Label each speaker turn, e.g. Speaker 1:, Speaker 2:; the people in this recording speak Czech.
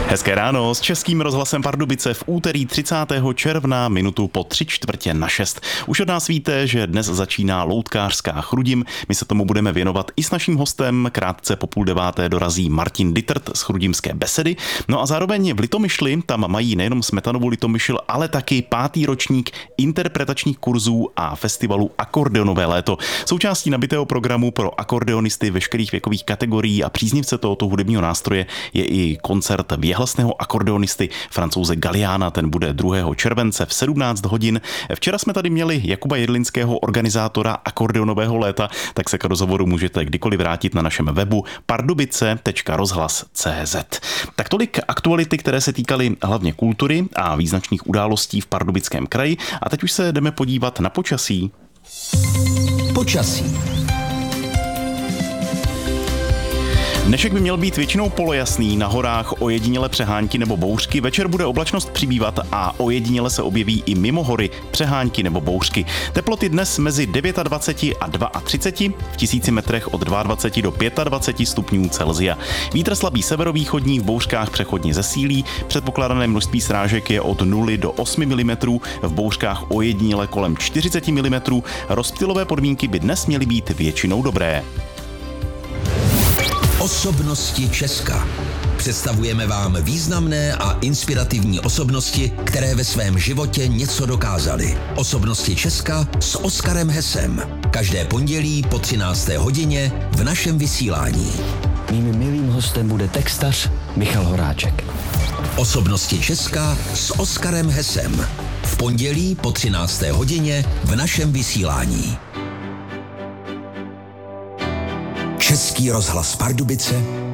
Speaker 1: Hezké ráno s Českým rozhlasem Pardubice v úterý 30. června minutu po 5:45. Už od nás víte, že dnes začíná loutkářská Chrudim. My se tomu budeme věnovat i s naším hostem. Krátce po 8:30 dorazí Martin Dittert z Chrudimské besedy. No a zároveň v Litomyšli tam mají nejenom smetanovou Litomyšl, ale taky 5. ročník interpretačních kurzů a festivalu Akordeonové léto. Součástí nabitého programu pro akordeonisty veškerých věkových kategorií a příznivce tohoto hudebního nástroje je i koncert věhlasného akordeonisty Francouze Galliana. Ten bude 2. července v 17 hodin. Včera jsme tady měli Jakuba Jedlinského, organizátora akordeonového léta, tak se k rozhovoru můžete kdykoliv vrátit na našem webu pardubice.rozhlas.cz. Tak tolik aktuality, které se týkaly hlavně kultury a význačných událostí v Pardubickém kraji. A teď už se jdeme podívat na počasí.
Speaker 2: Počasí.
Speaker 1: Dnešek by měl být většinou polojasný, na horách ojediněle přehánky nebo bouřky, večer bude oblačnost přibývat a ojediněle se objeví i mimo hory přehánky nebo bouřky. Teploty dnes mezi 29 a 32, v 1000 metrech od 22 do 25 stupňů Celsia. Vítr slabý severovýchodní, v bouřkách přechodně zesílí, předpokládané množství srážek je od 0 do 8 mm, v bouřkách ojediněle kolem 40 mm, rozptylové podmínky by dnes měly být většinou dobré.
Speaker 2: Osobnosti Česka. Představujeme vám významné a inspirativní osobnosti, které ve svém životě něco dokázaly. Osobnosti Česka s Oskarem Hesem. Každé pondělí po 13. hodině v našem vysílání.
Speaker 3: Mým milým hostem bude textař Michal Horáček.
Speaker 2: Osobnosti Česka s Oskarem Hesem. V pondělí po 13. hodině v našem vysílání. Český rozhlas Pardubice